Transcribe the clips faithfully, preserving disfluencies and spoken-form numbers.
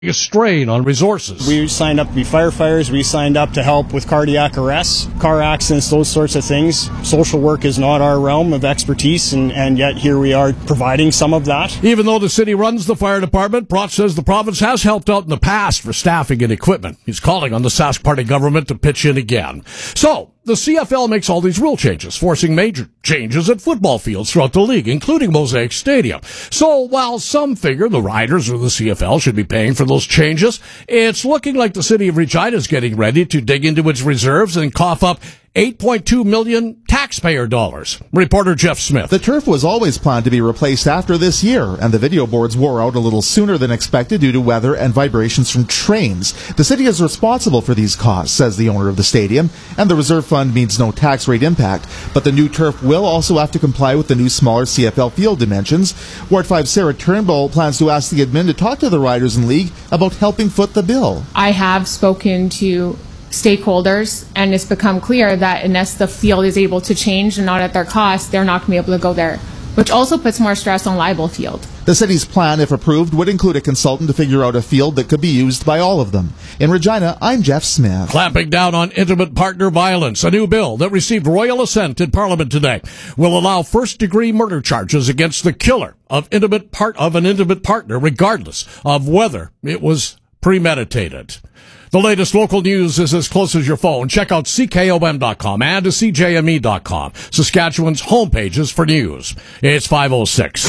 a strain on resources. We signed up to be firefighters. We signed up to help with cardiac arrests, car accidents, those sorts of things. Social work is not our realm of expertise, and, and yet here we are providing some of that. Even though the city runs the fire department, Brott says the province has helped out in the past for staffing and equipment. He's calling on the Sask Party government to pitch in again. So, the C F L makes all these rule changes, forcing major changes at football fields throughout the league, including Mosaic Stadium. So while some figure the Riders or the C F L should be paying for those changes, it's looking like the city of Regina is getting ready to dig into its reserves and cough up eight point two million taxpayer dollars. Reporter Jeff Smith. The turf was always planned to be replaced after this year, and the video boards wore out a little sooner than expected due to weather and vibrations from trains. The city is responsible for these costs, says the owner of the stadium, and the reserve fund means no tax rate impact. But the new turf will also have to comply with the new smaller C F L field dimensions. Ward five Sarah Turnbull plans to ask the admin to talk to the Riders and League about helping foot the bill. I have spoken to stakeholders, and it's become clear that unless the field is able to change and not at their cost, they're not going to be able to go there, which also puts more stress on Libel Field. The city's plan, if approved, would include a consultant to figure out a field that could be used by all of them. In Regina, I'm Jeff Smith. Clamping down on intimate partner violence. A new bill that received royal assent in Parliament today will allow first-degree murder charges against the killer of intimate part of an intimate partner, regardless of whether it was premeditated. The latest local news is as close as your phone. Check out C K O M dot com and C J M E dot com, Saskatchewan's homepages for news. It's five oh six.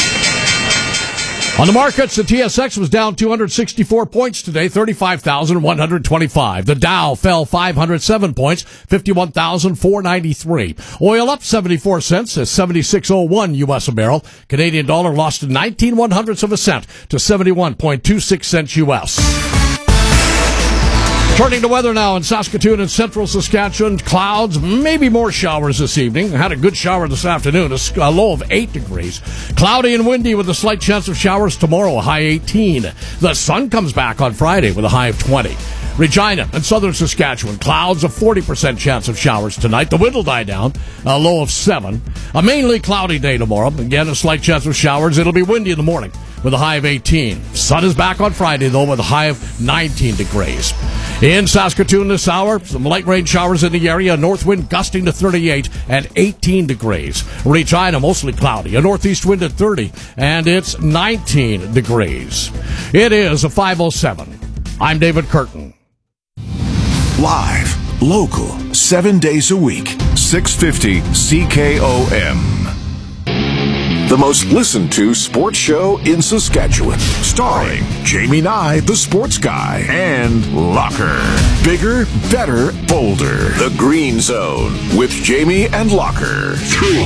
On the markets, the T S X was down two hundred sixty-four points today, thirty-five thousand one hundred twenty-five. The Dow fell five hundred seven points, fifty-one thousand four hundred ninety-three. Oil up seventy-four cents at seventy-six oh one U S a barrel. Canadian dollar lost nineteen one hundredths of a cent to seventy-one point two six cents U S. Turning to weather now in Saskatoon and central Saskatchewan. Clouds, maybe more showers this evening. Had a good shower this afternoon, a low of eight degrees. Cloudy and windy with a slight chance of showers tomorrow, a high eighteen. The sun comes back on Friday with a high of twenty. Regina and southern Saskatchewan, clouds, a forty percent chance of showers tonight. The wind will die down, a low of seven. A mainly cloudy day tomorrow. Again, a slight chance of showers. It'll be windy in the morning with a high of eighteen. Sun is back on Friday, though, with a high of nineteen degrees. In Saskatoon this hour, some light rain showers in the area. North wind gusting to thirty-eight and eighteen degrees. Regina, mostly cloudy. A northeast wind at thirty, and it's nineteen degrees. It is a five oh seven. I'm David Curtin. Live, local, seven days a week, six fifty C K O M. The most listened to sports show in Saskatchewan. Starring Jamie Nye, the sports guy, and Locker. Bigger, better, bolder. The Green Zone with Jamie and Locker. Three.